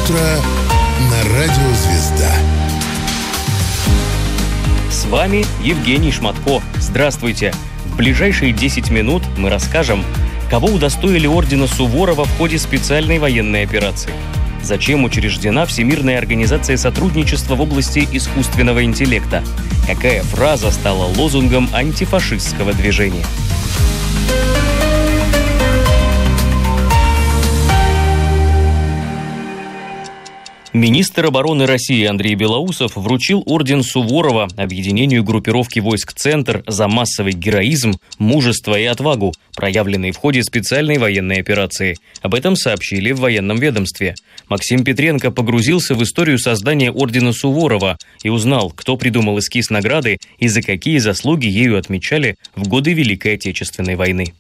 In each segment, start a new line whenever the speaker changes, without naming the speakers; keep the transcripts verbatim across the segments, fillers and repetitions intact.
утро на радио «Звезда».
С вами Евгений Шматко. Здравствуйте. В ближайшие десять минут мы расскажем, кого удостоили ордена Суворова в ходе специальной военной операции, зачем учреждена Всемирная организация сотрудничества в области искусственного интеллекта, какая фраза стала лозунгом антифашистского движения. Министр обороны России Андрей Белоусов вручил орден Суворова объединению группировки войск «Центр» за массовый героизм, мужество и отвагу, проявленные в ходе специальной военной операции. Об этом сообщили в военном ведомстве. Максим Петренко погрузился в историю создания ордена Суворова и узнал, кто придумал эскиз награды и за какие заслуги ею отмечали в годы Великой Отечественной войны.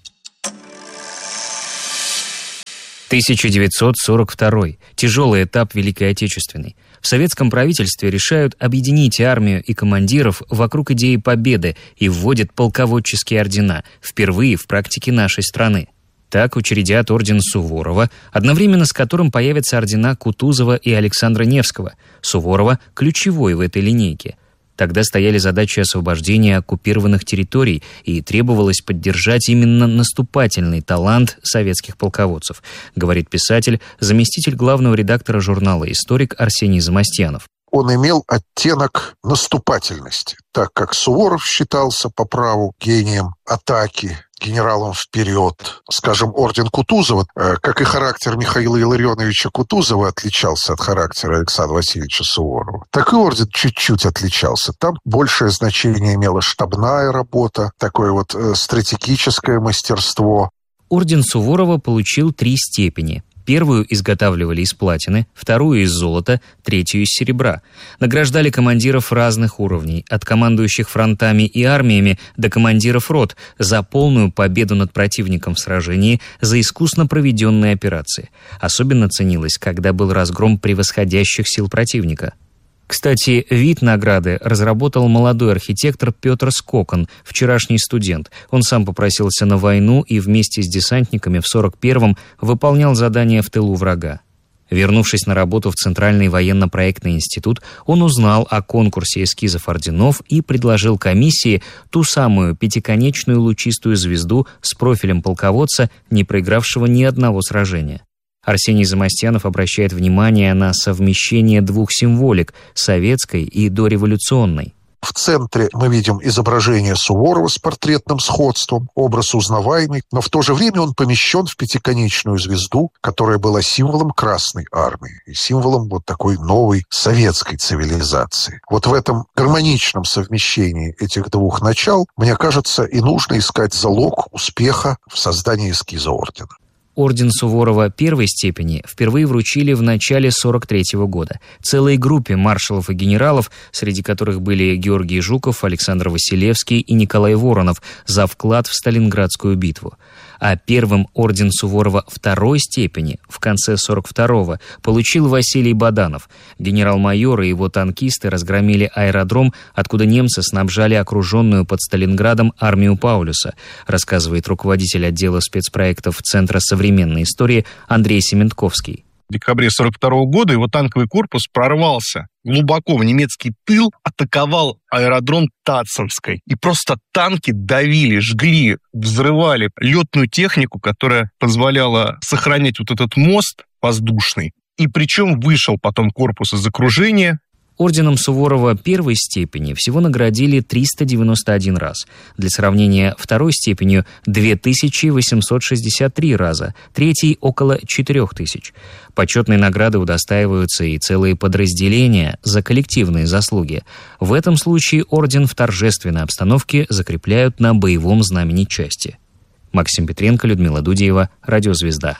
тысяча девятьсот сорок второй. Тяжелый этап Великой Отечественной. В советском правительстве решают объединить армию и командиров вокруг идеи победы и вводят полководческие ордена, впервые в практике нашей страны. Так учредят орден Суворова, одновременно с которым появятся ордена Кутузова и Александра Невского. Суворова – ключевой в этой линейке. Тогда стояли задачи освобождения оккупированных территорий, и требовалось поддержать именно наступательный талант советских полководцев, говорит писатель, заместитель главного редактора журнала «Историк» Арсений Замостьянов.
Он имел оттенок наступательности, так как Суворов считался по праву гением атаки, генералом вперед. Скажем, орден Кутузова, как и характер Михаила Илларионовича Кутузова отличался от характера Александра Васильевича Суворова, так и орден чуть-чуть отличался. Там большее значение имела штабная работа, такое вот стратегическое мастерство.
Орден Суворова получил три степени. Первую изготавливали из платины, вторую из золота, третью из серебра. Награждали командиров разных уровней, от командующих фронтами и армиями до командиров рот, за полную победу над противником в сражении, за искусно проведенные операции. Особенно ценилось, когда был разгром превосходящих сил противника. Кстати, вид награды разработал молодой архитектор Петр Скокон, вчерашний студент. Он сам попросился на войну и вместе с десантниками в сорок первом выполнял задания в тылу врага. Вернувшись на работу в Центральный военно-проектный институт, он узнал о конкурсе эскизов орденов и предложил комиссии ту самую пятиконечную лучистую звезду с профилем полководца, не проигравшего ни одного сражения. Арсений Замостьянов обращает внимание на совмещение двух символик – советской и дореволюционной.
В центре мы видим изображение Суворова с портретным сходством, образ узнаваемый, но в то же время он помещен в пятиконечную звезду, которая была символом Красной Армии и символом вот такой новой советской цивилизации. Вот в этом гармоничном совмещении этих двух начал, мне кажется, и нужно искать залог успеха в создании эскиза ордена.
Орден Суворова первой степени впервые вручили в начале сорок третьего года целой группе маршалов и генералов, среди которых были Георгий Жуков, Александр Василевский и Николай Воронов, за вклад в Сталинградскую битву. А первым орден Суворова второй степени в конце сорок второго получил Василий Баданов. Генерал-майор и его танкисты разгромили аэродром, откуда немцы снабжали окруженную под Сталинградом армию Паулюса, рассказывает руководитель отдела спецпроектов Центра современной истории Андрей Сементковский.
В декабре сорок второго года его танковый корпус прорвался глубоко в немецкий тыл, атаковал аэродром Тацинской. И просто танки давили, жгли, взрывали летную технику, которая позволяла сохранять вот этот мост воздушный. И причем вышел потом корпус из окружения.
Орденом Суворова первой степени всего наградили триста девяносто один раз. Для сравнения, второй степенью – две тысячи восемьсот шестьдесят три раза, третьей – около четырех тысяч. Почетной награды удостаиваются и целые подразделения за коллективные заслуги. В этом случае орден в торжественной обстановке закрепляют на боевом знамени части. Максим Петренко, Людмила Дудеева, Радио «Звезда».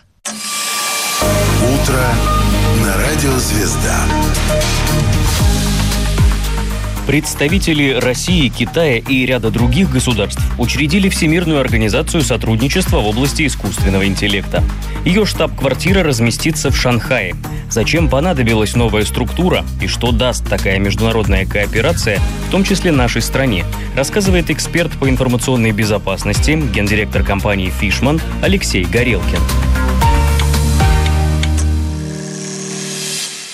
Утро на Радио «Звезда».
Представители России, Китая и ряда других государств учредили Всемирную организацию сотрудничества в области искусственного интеллекта. Ее штаб-квартира разместится в Шанхае. Зачем понадобилась новая структура и что даст такая международная кооперация, в том числе нашей стране, рассказывает эксперт по информационной безопасности, гендиректор компании «Фишман» Алексей Горелкин.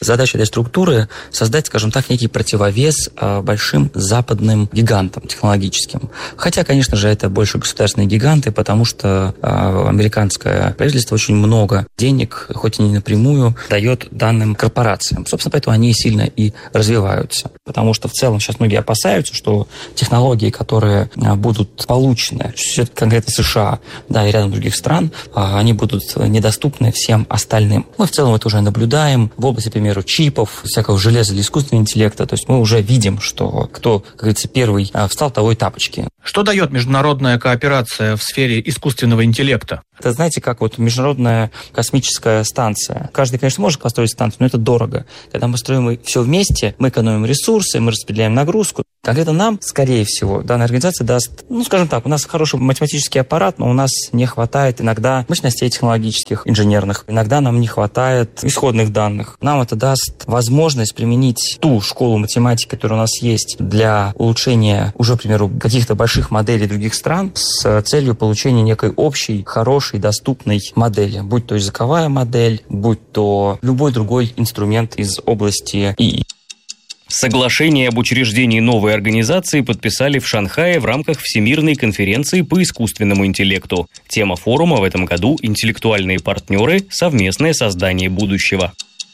Задача этой структуры – создать, скажем так, некий противовес большим западным гигантам технологическим. Хотя, конечно же, это больше государственные гиганты, потому что американское правительство очень много денег, хоть и не напрямую, дает данным корпорациям. Собственно, поэтому они сильно и развиваются. Потому что в целом сейчас многие опасаются, что технологии, которые будут получены, конкретно США, да, и рядом других стран, они будут недоступны всем остальным. Мы в целом это уже наблюдаем в области, к примеру, чипов, всякого железа для искусственного интеллекта. То есть мы уже видим, что кто, как говорится, первый встал, того и тапочки.
Что дает международная кооперация в сфере искусственного интеллекта?
Это, знаете, как вот международная космическая станция. Каждый, конечно, может построить станцию, но это дорого. Когда мы строим все вместе, мы экономим ресурсы, мы распределяем нагрузку. Конкретно нам, скорее всего, данная организация даст, ну, скажем так, у нас хороший математический аппарат, но у нас не хватает иногда мощностей технологических, инженерных. Иногда нам не хватает исходных данных. Нам это даст возможность применить ту школу математики, которая у нас есть, для улучшения уже, к примеру, каких-то больших моделей других стран с целью получения некой общей, хорошей, доступной модели. Будь то языковая модель, будь то любой другой инструмент из области ИИ.
Соглашение об учреждении новой организации подписали в Шанхае в рамках Всемирной конференции по искусственному интеллекту. Тема форума в этом году – интеллектуальные партнеры, совместное создание будущего.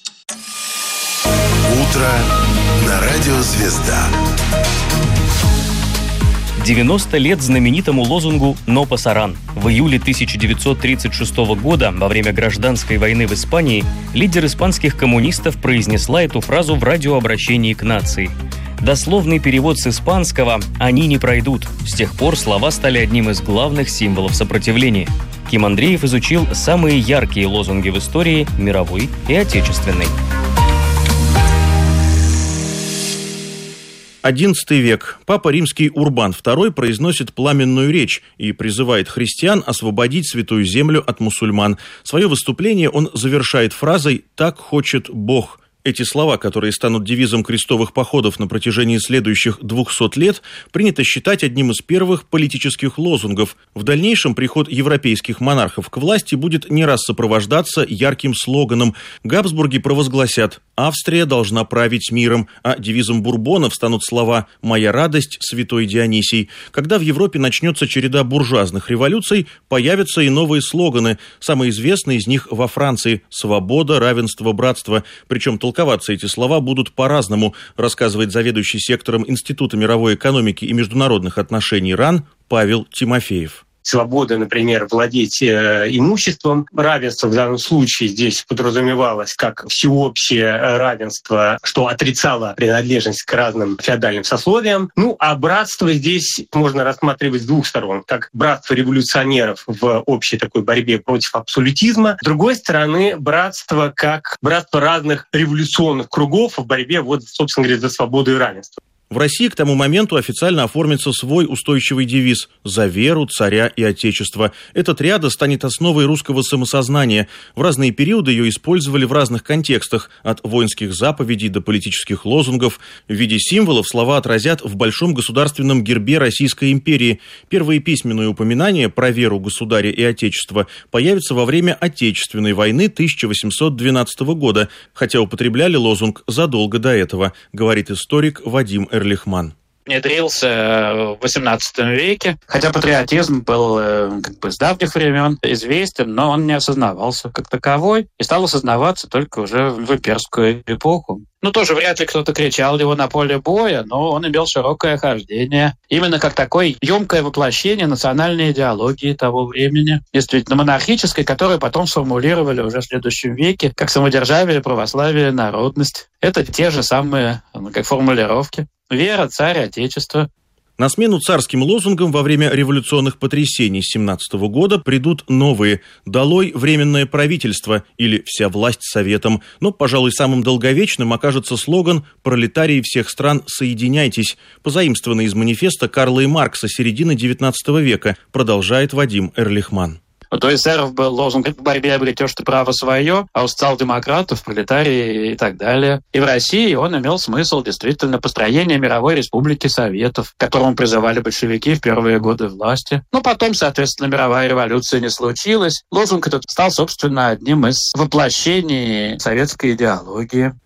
Утро на радио «Звезда».
девяносто лет знаменитому лозунгу «Но пасаран». В июле тысяча девятьсот тридцать шестого года, во время гражданской войны в Испании, лидер испанских коммунистов произнесла эту фразу в радиообращении к нации. Дословный перевод с испанского «они не пройдут». С тех пор слова стали одним из главных символов сопротивления. Ким Андреев изучил самые яркие лозунги в истории мировой и отечественной.
одиннадцатый век. Папа Римский Урбан второй произносит пламенную речь и призывает христиан освободить Святую Землю от мусульман. Свое выступление он завершает фразой «Так хочет Бог». Эти слова, которые станут девизом крестовых походов на протяжении следующих двухсот лет, принято считать одним из первых политических лозунгов. В дальнейшем приход европейских монархов к власти будет не раз сопровождаться ярким слоганом. Габсбурги провозгласят «Австрия должна править миром», а девизом бурбонов станут слова «Моя радость, святой Дионисий». Когда в Европе начнется череда буржуазных революций, появятся и новые слоганы. Самый известный из них во Франции «Свобода, равенство, братство». Причем толковаться эти слова будут по-разному, рассказывает заведующий сектором Института мировой экономики и международных отношений РАН Павел Тимофеев.
Свобода, например, владеть э, имуществом. Равенство в данном случае здесь подразумевалось как всеобщее равенство, что отрицало принадлежность к разным феодальным сословиям. Ну, а братство здесь можно рассматривать с двух сторон. Как братство революционеров в общей такой борьбе против абсолютизма. С другой стороны, братство как братство разных революционных кругов в борьбе, вот, собственно говоря, за свободу и равенство.
В России к тому моменту официально оформится свой устойчивый девиз «За веру, царя и отечество». Эта триада станет основой русского самосознания. В разные периоды ее использовали в разных контекстах, от воинских заповедей до политических лозунгов. В виде символов слова отразят в большом государственном гербе Российской империи. Первые письменные упоминания про веру государя и отечества появятся во время Отечественной войны тысяча восемьсот двенадцатого года, хотя употребляли лозунг задолго до этого, говорит историк Вадим Эрлихман.
Внедрился в восемнадцатом веке, хотя патриотизм был как бы с давних времен известен, но он не осознавался как таковой и стал осознаваться только уже в имперскую эпоху. Ну, тоже вряд ли кто-то кричал его на поле боя, но он имел широкое хождение. Именно как такое емкое воплощение национальной идеологии того времени, действительно монархической, которую потом сформулировали уже в следующем веке, как самодержавие, православие, народность. Это те же самые как формулировки. Вера, царь, отечество.
На смену царским лозунгам во время революционных потрясений семнадцатого года придут новые «Долой временное правительство» или «Вся власть советом». Но, пожалуй, самым долговечным окажется слоган «Пролетарии всех стран, соединяйтесь», позаимствованный из манифеста Карла и Маркса середины девятнадцатого века, продолжает Вадим Эрлихман.
У эсеров был лозунг «В борьбе обретешь ты право свое», а у социал-демократов, пролетарии и так далее. И в России он имел смысл действительно построения мировой республики Советов, к которому призывали большевики в первые годы власти. Но потом, соответственно, мировая революция не случилась. Лозунг этот стал, собственно, одним из воплощений советской идеологии.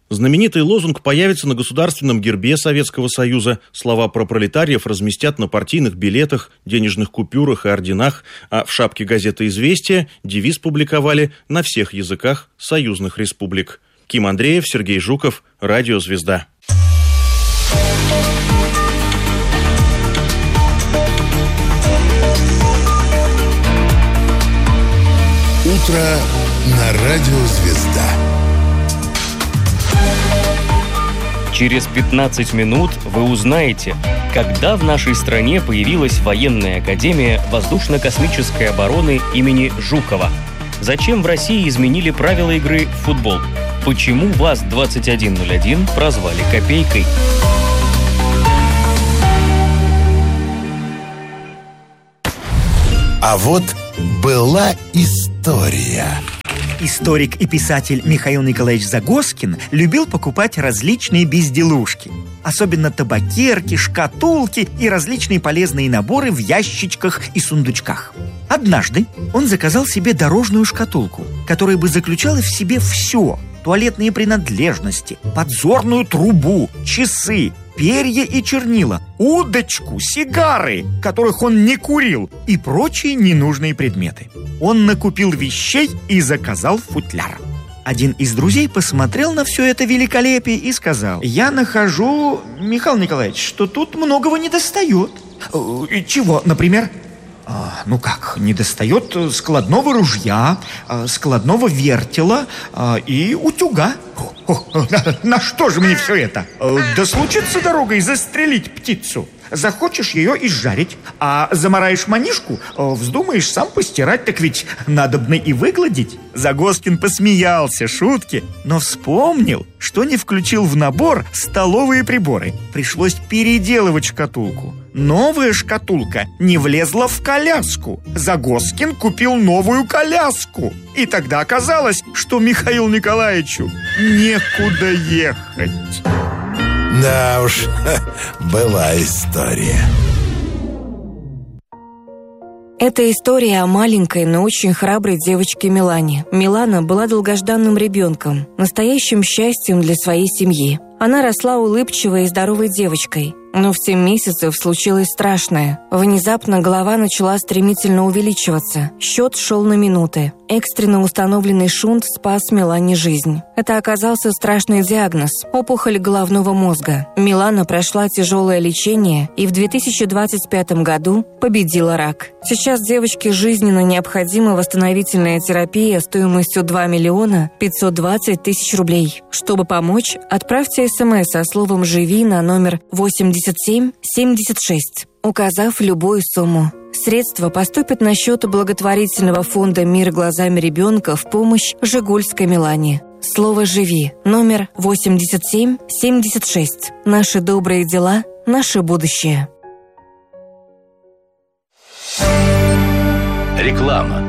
Знаменитый лозунг появится на государственном гербе Советского Союза. Слова про пролетариев разместят на партийных билетах, денежных купюрах и орденах, а в шапке газеты «Известия» девиз публиковали на всех языках союзных республик. Ким Андреев, Сергей Жуков, Радио «Звезда».
Утро на Радио «Звезда».
Через пятнадцать минут вы узнаете, когда в нашей стране появилась военная академия воздушно-космической обороны имени Жукова. Зачем в России изменили правила игры в футбол? Почему ВАЗ двадцать один ноль один прозвали «Копейкой»?
А вот была история.
Историк и писатель Михаил Николаевич Загоскин любил покупать различные безделушки. Особенно табакерки, шкатулки и различные полезные наборы в ящичках и сундучках. Однажды он заказал себе дорожную шкатулку, которая бы заключала в себе все: туалетные принадлежности, подзорную трубу, часы, перья и чернила, удочку, сигары, которых он не курил, и прочие ненужные предметы. Он накупил вещей и заказал футляр. Один из друзей посмотрел на все это великолепие и сказал: «Я нахожу, Михаил Николаевич, что тут многого недостает». «И чего, например?» А, ну как, недостает складного ружья, складного вертела и утюга. О, на, на что же мне все это? Да случится дорогой застрелить птицу. Захочешь ее изжарить, а замараешь манишку, вздумаешь сам постирать, так ведь надобно и выгладить. Загоскин посмеялся шутке, но вспомнил, что не включил в набор столовые приборы. Пришлось переделывать шкатулку. Новая шкатулка не влезла в коляску. Загоскин купил новую коляску. И тогда оказалось, что Михаилу Николаевичу некуда ехать.
Да уж, была история.
Это история о маленькой, но очень храброй девочке Милане. Милана была долгожданным ребенком, настоящим счастьем для своей семьи. Она росла улыбчивой и здоровой девочкой. Но в семь месяцев случилось страшное. Внезапно голова начала стремительно увеличиваться. Счет шел на минуты. Экстренно установленный шунт спас Милане жизнь. Это оказался страшный диагноз – опухоль головного мозга. Милана прошла тяжелое лечение и в две тысячи двадцать пятом году победила рак. Сейчас девочке жизненно необходима восстановительная терапия стоимостью два миллиона пятьсот двадцать тысяч рублей. Чтобы помочь, отправьте смс со словом «Живи» на номер восемьдесят семь семьдесят шесть, указав любую сумму. Средства поступят на счет благотворительного фонда «Мир глазами ребенка» в помощь Жигульской Милане. Слово «Живи» номер восемьдесят семь семьдесят шесть. Наши добрые дела, наше будущее.
Реклама.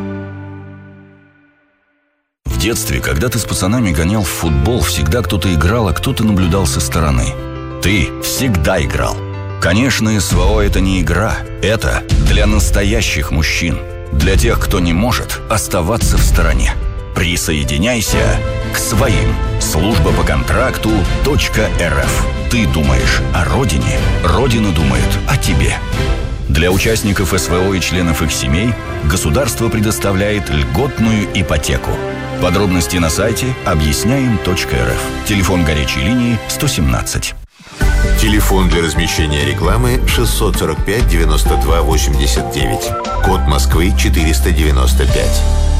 В детстве, когда ты с пацанами гонял в футбол, всегда кто-то играл, а кто-то наблюдал со стороны. Ты всегда играл. Конечно, СВО – это не игра. Это для настоящих мужчин. Для тех, кто не может оставаться в стороне. Присоединяйся к своим. Служба по контракту .рф. Ты думаешь о родине, родина думает о тебе. Для участников СВО и членов их семей государство предоставляет льготную ипотеку. Подробности на сайте объясняем точка эр эф. Телефон горячей линии сто семнадцать.
Телефон для размещения рекламы шестьсот сорок пять девяносто два восемьдесят девять. Код Москвы четыреста девяносто пять.